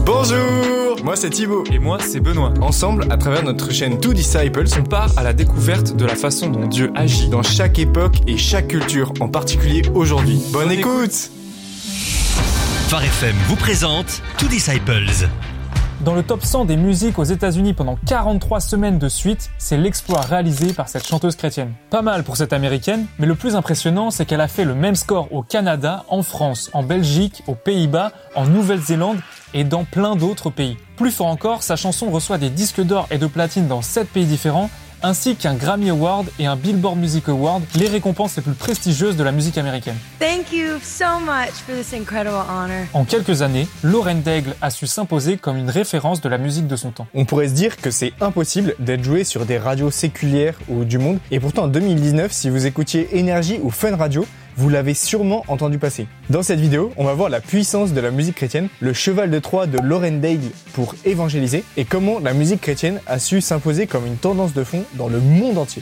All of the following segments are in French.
Bonjour, moi c'est Thibaut. Et moi c'est Benoît. Ensemble, à travers notre chaîne Two Disciples, on part à la découverte de la façon dont Dieu agit dans chaque époque et chaque culture, en particulier aujourd'hui. Bonne écoute. Phare FM vous présente Two Disciples. Dans le top 100 des musiques aux États-Unis pendant 43 semaines de suite, c'est l'exploit réalisé par cette chanteuse chrétienne. Pas mal pour cette américaine, mais le plus impressionnant, c'est qu'elle a fait le même score au Canada, en France, en Belgique, aux Pays-Bas, en Nouvelle-Zélande et dans plein d'autres pays. Plus fort encore, sa chanson reçoit des disques d'or et de platine dans 7 pays différents, ainsi qu'un Grammy Award et un Billboard Music Award, les récompenses les plus prestigieuses de la musique américaine. Thank you so much for this incredible honor. En quelques années, Lauren Daigle a su s'imposer comme une référence de la musique de son temps. On pourrait se dire que c'est impossible d'être joué sur des radios séculières ou du monde, et pourtant en 2019, si vous écoutiez Énergie ou Fun Radio, vous l'avez sûrement entendu passer. Dans cette vidéo, on va voir la puissance de la musique chrétienne, le cheval de Troie de Lauren Daigle pour évangéliser et comment la musique chrétienne a su s'imposer comme une tendance de fond dans le monde entier.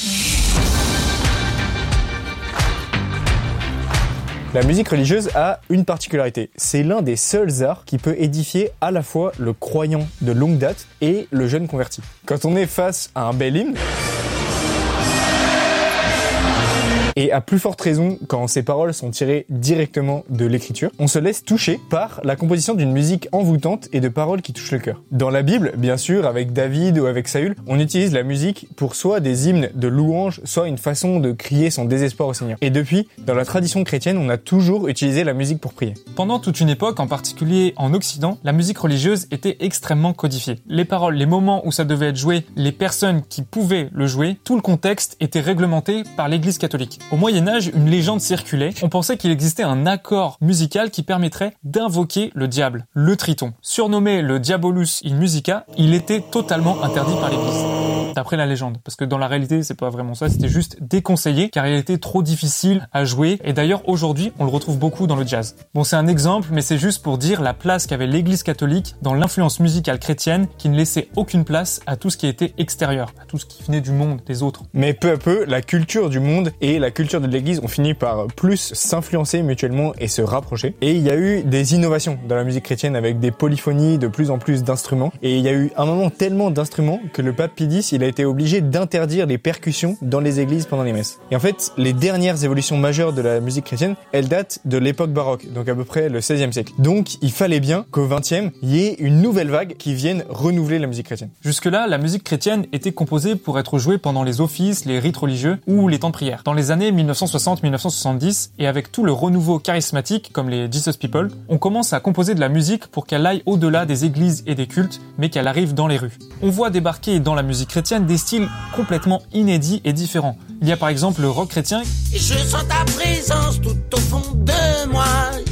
La musique religieuse a une particularité, c'est l'un des seuls arts qui peut édifier à la fois le croyant de longue date et le jeune converti. Quand on est face à un bel hymne, et à plus forte raison quand ces paroles sont tirées directement de l'écriture, on se laisse toucher par la composition d'une musique envoûtante et de paroles qui touchent le cœur. Dans la Bible, bien sûr, avec David ou avec Saül, on utilise la musique pour soit des hymnes de louange, soit une façon de crier son désespoir au Seigneur. Et depuis, dans la tradition chrétienne, on a toujours utilisé la musique pour prier. Pendant toute une époque, en particulier en Occident, la musique religieuse était extrêmement codifiée. Les paroles, les moments où ça devait être joué, les personnes qui pouvaient le jouer, tout le contexte était réglementé par l'Église catholique. Au Moyen-Âge, une légende circulait. On pensait qu'il existait un accord musical qui permettrait d'invoquer le diable, le triton. Surnommé le Diabolus in Musica, il était totalement interdit par l'Église. D'après la légende. Parce que dans la réalité, c'est pas vraiment ça, c'était juste déconseillé, car il était trop difficile à jouer. Et d'ailleurs, aujourd'hui, on le retrouve beaucoup dans le jazz. Bon, c'est un exemple, mais c'est juste pour dire la place qu'avait l'Église catholique dans l'influence musicale chrétienne, qui ne laissait aucune place à tout ce qui était extérieur, à tout ce qui venait du monde, des autres. Mais peu à peu, la culture du monde et la culture de l'Église ont fini par plus s'influencer mutuellement et se rapprocher. Et il y a eu des innovations dans la musique chrétienne avec des polyphonies, de plus en plus d'instruments. Et il y a eu un moment tellement d'instruments que le pape Pie X, il a été obligé d'interdire les percussions dans les églises pendant les messes. Et en fait, les dernières évolutions majeures de la musique chrétienne, elles datent de l'époque baroque, donc à peu près le XVIe siècle. Donc il fallait bien qu'au XXe, il y ait une nouvelle vague qui vienne renouveler la musique chrétienne. Jusque-là, la musique chrétienne était composée pour être jouée pendant les offices, les rites religieux ou les temps de prière. Dans les années 1960-1970, et avec tout le renouveau charismatique, comme les Jesus People, on commence à composer de la musique pour qu'elle aille au-delà des églises et des cultes, mais qu'elle arrive dans les rues. On voit débarquer dans la musique chrétienne des styles complètement inédits et différents. Il y a par exemple le rock chrétien, et je sens ta présence tout au fond de moi,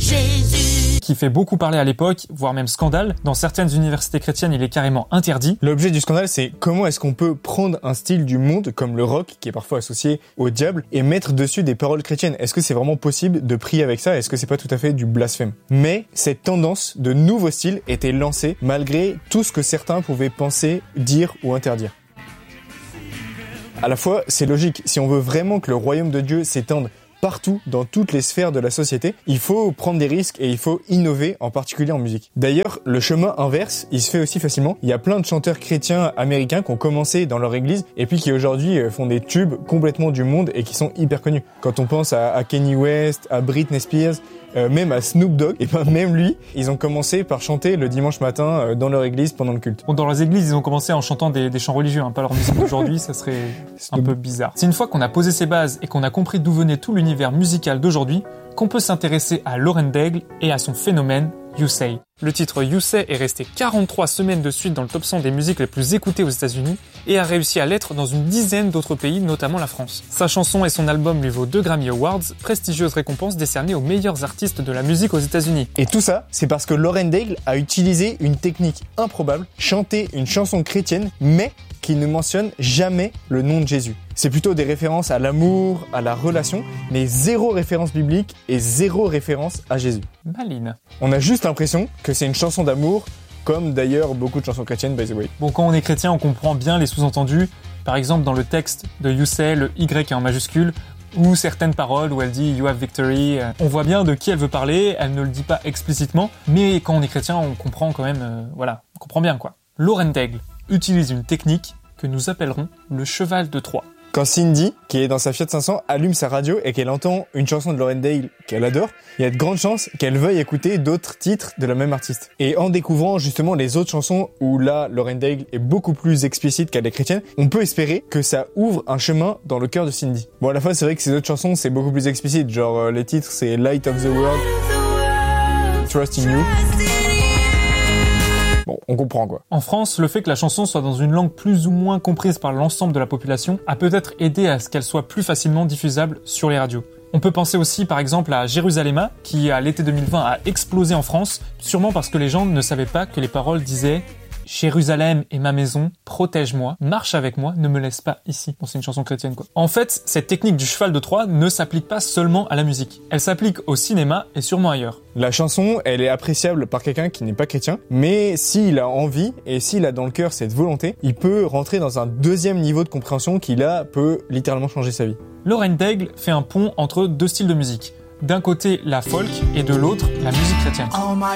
Jésus, qui fait beaucoup parler à l'époque, voire même scandale. Dans certaines universités chrétiennes, il est carrément interdit. L'objet du scandale, c'est comment est-ce qu'on peut prendre un style du monde, comme le rock, qui est parfois associé au diable, et mettre dessus des paroles chrétiennes. Est-ce que c'est vraiment possible de prier avec ça? Est-ce que c'est pas tout à fait du blasphème? Mais cette tendance de nouveaux styles était lancée malgré tout ce que certains pouvaient penser, dire ou interdire. À la fois, c'est logique. Si on veut vraiment que le royaume de Dieu s'étende partout, dans toutes les sphères de la société, il faut prendre des risques et il faut innover, en particulier en musique. D'ailleurs, le chemin inverse, il se fait aussi facilement. Il y a plein de chanteurs chrétiens américains qui ont commencé dans leur église et puis qui aujourd'hui font des tubes complètement du monde et qui sont hyper connus. Quand on pense à Kanye West, à Britney Spears, même à Snoop Dogg, et ben même lui, ils ont commencé par chanter le dimanche matin dans leur église pendant le culte. Bon, dans leurs églises, ils ont commencé en chantant des chants religieux, pas leur musique d'aujourd'hui, ça serait un peu bizarre. C'est une fois qu'on a posé ses bases et qu'on a compris d'où venait tout l'univers musical d'aujourd'hui qu'on peut s'intéresser à Lauren Daigle et à son phénomène You Say. Le titre You Say est resté 43 semaines de suite dans le top 100 des musiques les plus écoutées aux États-Unis et a réussi à l'être dans une dizaine d'autres pays, notamment la France. Sa chanson et son album lui vaut 2 Grammy Awards, prestigieuses récompenses décernées aux meilleurs artistes de la musique aux États-Unis. Et tout ça, c'est parce que Lauren Daigle a utilisé une technique improbable, chanter une chanson chrétienne, mais qui ne mentionne jamais le nom de Jésus. C'est plutôt des références à l'amour, à la relation, mais zéro référence biblique et zéro référence à Jésus. Maline. On a juste l'impression que c'est une chanson d'amour, comme d'ailleurs beaucoup de chansons chrétiennes, by the way. Bon, quand on est chrétien, on comprend bien les sous-entendus. Par exemple, dans le texte de You Say, le Y est en majuscule, Ou certaines paroles où elle dit You have victory. On voit bien de qui elle veut parler, elle ne le dit pas explicitement, mais quand on est chrétien, on comprend quand même, on comprend bien quoi. Lauren Daigle utilise une technique que nous appellerons le cheval de Troie. Quand Cindy, qui est dans sa Fiat 500, allume sa radio et qu'elle entend une chanson de Lauren Daigle qu'elle adore, il y a de grandes chances qu'elle veuille écouter d'autres titres de la même artiste. Et en découvrant justement les autres chansons où là, Lauren Daigle est beaucoup plus explicite qu'elle est chrétienne, on peut espérer que ça ouvre un chemin dans le cœur de Cindy. Bon, à la fois, c'est vrai que ces autres chansons, c'est beaucoup plus explicite, genre les titres, c'est Light of the World, Trust in You. Bon, on comprend quoi. En France, le fait que la chanson soit dans une langue plus ou moins comprise par l'ensemble de la population a peut-être aidé à ce qu'elle soit plus facilement diffusable sur les radios. On peut penser aussi par exemple à Jérusalem, qui à l'été 2020 a explosé en France, sûrement parce que les gens ne savaient pas que les paroles disaient « Jérusalem est ma maison, protège-moi, marche avec moi, ne me laisse pas ici ». Bon, c'est une chanson chrétienne quoi. En fait, cette technique du cheval de Troie ne s'applique pas seulement à la musique. Elle s'applique au cinéma et sûrement ailleurs. La chanson, elle est appréciable par quelqu'un qui n'est pas chrétien, mais s'il a envie et s'il a dans le cœur cette volonté, il peut rentrer dans un deuxième niveau de compréhension qui là peut littéralement changer sa vie. Lauren Daigle fait un pont entre deux styles de musique. D'un côté la folk et de l'autre la musique chrétienne.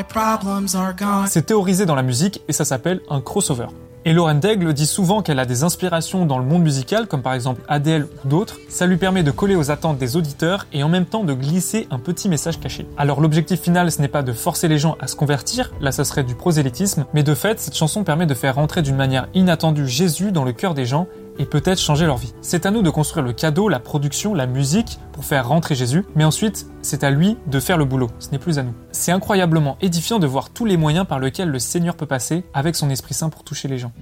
C'est théorisé dans la musique et ça s'appelle un crossover. Et Lauren Daigle dit souvent qu'elle a des inspirations dans le monde musical, comme par exemple Adele ou d'autres. Ça lui permet de coller aux attentes des auditeurs et en même temps de glisser un petit message caché. Alors l'objectif final, ce n'est pas de forcer les gens à se convertir, là ça serait du prosélytisme, mais de fait, cette chanson permet de faire rentrer d'une manière inattendue Jésus dans le cœur des gens et peut-être changer leur vie. C'est à nous de construire le cadeau, la production, la musique pour faire rentrer Jésus, mais ensuite, c'est à lui de faire le boulot, ce n'est plus à nous. C'est incroyablement édifiant de voir tous les moyens par lesquels le Seigneur peut passer avec son Esprit Saint pour toucher les gens.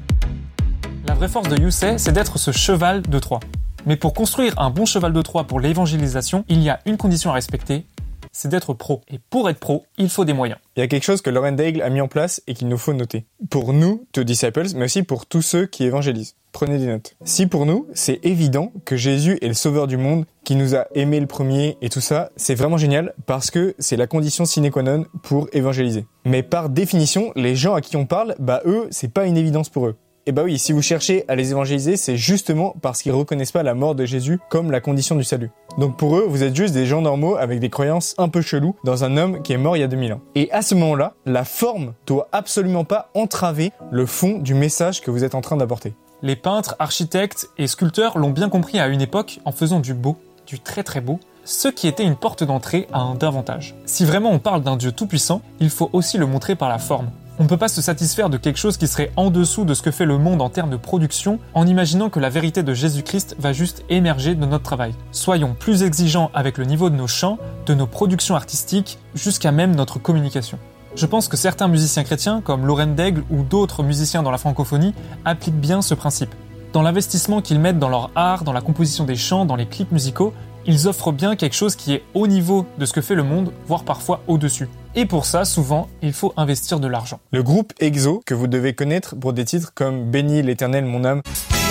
La vraie force de You Say, c'est d'être ce cheval de Troie. Mais pour construire un bon cheval de Troie pour l'évangélisation, il y a une condition à respecter, c'est d'être pro. Et pour être pro, il faut des moyens. Il y a quelque chose que Lauren Daigle a mis en place et qu'il nous faut noter. Pour nous, The Disciples, mais aussi pour tous ceux qui évangélisent. Prenez des notes. Si pour nous, c'est évident que Jésus est le sauveur du monde, qui nous a aimé le premier et tout ça, c'est vraiment génial parce que c'est la condition sine qua non pour évangéliser. Mais par définition, les gens à qui on parle, eux, c'est pas une évidence pour eux. Et oui, si vous cherchez à les évangéliser, c'est justement parce qu'ils reconnaissent pas la mort de Jésus comme la condition du salut. Donc pour eux, vous êtes juste des gens normaux avec des croyances un peu cheloues dans un homme qui est mort il y a 2000 ans. Et à ce moment-là, la forme doit absolument pas entraver le fond du message que vous êtes en train d'apporter. Les peintres, architectes et sculpteurs l'ont bien compris à une époque en faisant du beau, du très très beau, ce qui était une porte d'entrée à un davantage. Si vraiment on parle d'un Dieu tout-puissant, il faut aussi le montrer par la forme. On ne peut pas se satisfaire de quelque chose qui serait en dessous de ce que fait le monde en termes de production en imaginant que la vérité de Jésus-Christ va juste émerger de notre travail. Soyons plus exigeants avec le niveau de nos chants, de nos productions artistiques, jusqu'à même notre communication. Je pense que certains musiciens chrétiens, comme Lauren Daigle ou d'autres musiciens dans la francophonie, appliquent bien ce principe. Dans l'investissement qu'ils mettent dans leur art, dans la composition des chants, dans les clips musicaux, ils offrent bien quelque chose qui est au niveau de ce que fait le monde, voire parfois au-dessus. Et pour ça, souvent, il faut investir de l'argent. Le groupe EXO, que vous devez connaître pour des titres comme Bénis l'Éternel mon âme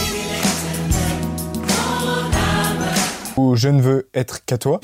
ou Je ne veux être qu'à toi.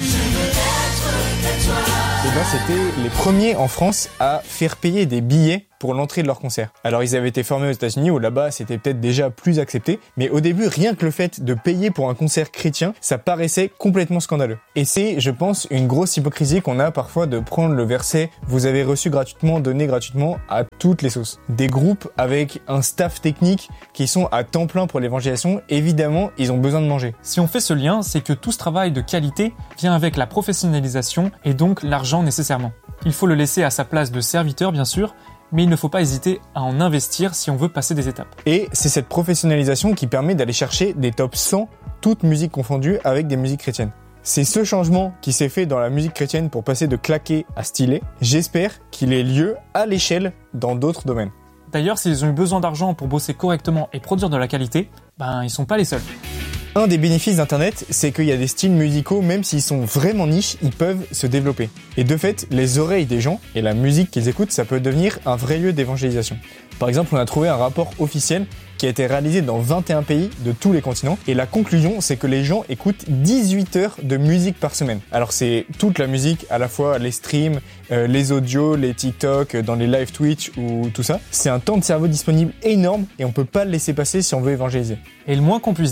C'était les premiers en France à faire payer des billets pour l'entrée de leur concert. Alors ils avaient été formés aux États-Unis où là-bas c'était peut-être déjà plus accepté, mais au début rien que le fait de payer pour un concert chrétien, ça paraissait complètement scandaleux. Et c'est, je pense, une grosse hypocrisie qu'on a parfois de prendre le verset « Vous avez reçu gratuitement, donné gratuitement » à toutes les sauces. Des groupes avec un staff technique qui sont à temps plein pour l'évangélisation, évidemment ils ont besoin de manger. Si on fait ce lien, c'est que tout ce travail de qualité vient avec la professionnalisation et donc l'argent nécessairement. Il faut le laisser à sa place de serviteur bien sûr, mais il ne faut pas hésiter à en investir si on veut passer des étapes. Et c'est cette professionnalisation qui permet d'aller chercher des top 100, toutes musiques confondues, avec des musiques chrétiennes. C'est ce changement qui s'est fait dans la musique chrétienne pour passer de claqué à stylé. J'espère qu'il ait lieu à l'échelle dans d'autres domaines. D'ailleurs, s'ils ont eu besoin d'argent pour bosser correctement et produire de la qualité, ils sont pas les seuls. Un des bénéfices d'Internet, c'est qu'il y a des styles musicaux, même s'ils sont vraiment niches, ils peuvent se développer. Et de fait, les oreilles des gens et la musique qu'ils écoutent, ça peut devenir un vrai lieu d'évangélisation. Par exemple, on a trouvé un rapport officiel qui a été réalisé dans 21 pays de tous les continents. Et la conclusion, c'est que les gens écoutent 18 heures de musique par semaine. Alors c'est toute la musique, à la fois les streams, les audios, les TikTok, dans les live Twitch ou tout ça. C'est un temps de cerveau disponible énorme et on peut pas le laisser passer si on veut évangéliser. Et le moins qu'on puisse dire,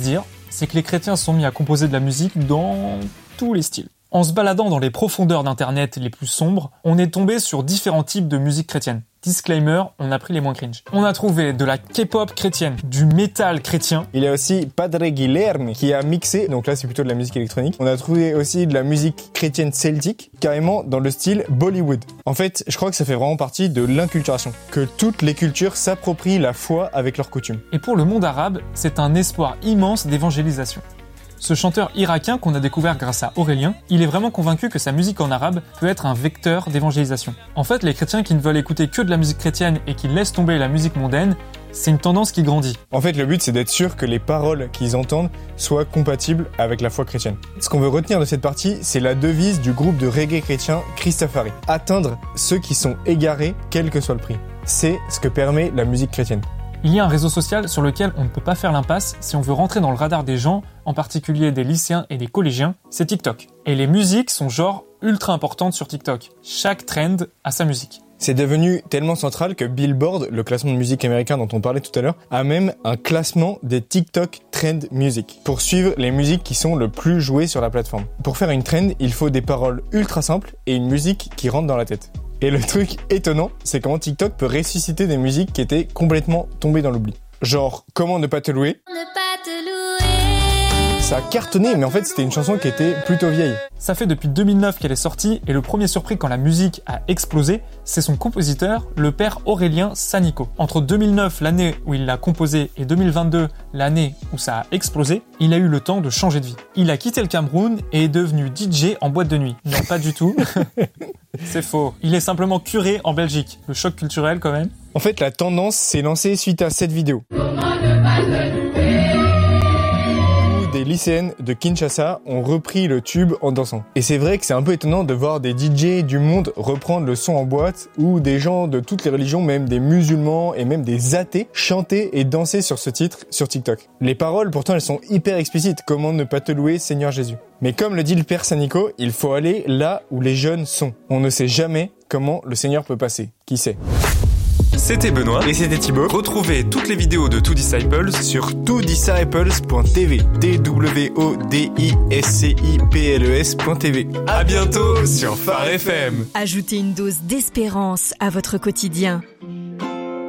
c'est que les chrétiens se sont mis à composer de la musique dans tous les styles. En se baladant dans les profondeurs d'internet les plus sombres, on est tombé sur différents types de musique chrétienne. Disclaimer, on a pris les moins cringe. On a trouvé de la K-pop chrétienne, du métal chrétien. Il y a aussi Padre Guilherme qui a mixé, donc là c'est plutôt de la musique électronique. On a trouvé aussi de la musique chrétienne celtique, carrément dans le style Bollywood. En fait, je crois que ça fait vraiment partie de l'inculturation, que toutes les cultures s'approprient la foi avec leurs coutumes. Et pour le monde arabe, c'est un espoir immense d'évangélisation. Ce chanteur irakien qu'on a découvert grâce à Aurélien, il est vraiment convaincu que sa musique en arabe peut être un vecteur d'évangélisation. En fait, les chrétiens qui ne veulent écouter que de la musique chrétienne et qui laissent tomber la musique mondaine, c'est une tendance qui grandit. En fait, le but, c'est d'être sûr que les paroles qu'ils entendent soient compatibles avec la foi chrétienne. Ce qu'on veut retenir de cette partie, c'est la devise du groupe de reggae chrétien Christafari. Atteindre ceux qui sont égarés, quel que soit le prix. C'est ce que permet la musique chrétienne. Il y a un réseau social sur lequel on ne peut pas faire l'impasse si on veut rentrer dans le radar des gens, en particulier des lycéens et des collégiens, c'est TikTok. Et les musiques sont genre ultra importantes sur TikTok. Chaque trend a sa musique. C'est devenu tellement central que Billboard, le classement de musique américain dont on parlait tout à l'heure, a même un classement des TikTok Trend Music pour suivre les musiques qui sont le plus jouées sur la plateforme. Pour faire une trend, il faut des paroles ultra simples et une musique qui rentre dans la tête. Et le truc étonnant, c'est comment TikTok peut ressusciter des musiques qui étaient complètement tombées dans l'oubli. Genre, Comment ne pas te louer. Ça a cartonné, mais en fait, c'était une chanson qui était plutôt vieille. Ça fait depuis 2009 qu'elle est sortie, et le premier surpris quand la musique a explosé, c'est son compositeur, le père Aurélien Sanico. Entre 2009, l'année où il l'a composé, et 2022, l'année où ça a explosé, il a eu le temps de changer de vie. Il a quitté le Cameroun et est devenu DJ en boîte de nuit. Non, pas du tout. C'est faux. Il est simplement curé en Belgique. Le choc culturel quand même. En fait, la tendance s'est lancée suite à cette vidéo. Des lycéennes de Kinshasa ont repris le tube en dansant. Et c'est vrai que c'est un peu étonnant de voir des DJ du monde reprendre le son en boîte ou des gens de toutes les religions, même des musulmans et même des athées, chanter et danser sur ce titre sur TikTok. Les paroles, pourtant, elles sont hyper explicites. Comment ne pas te louer, Seigneur Jésus. Mais comme le dit le père Sanico, il faut aller là où les jeunes sont. On ne sait jamais comment le Seigneur peut passer. Qui sait? C'était Benoît. Et c'était Thibaut. Retrouvez toutes les vidéos de Two Disciples sur twodisciples.tv. twodisciples.tv. À bientôt sur Phare FM. Ajoutez une dose d'espérance à votre quotidien.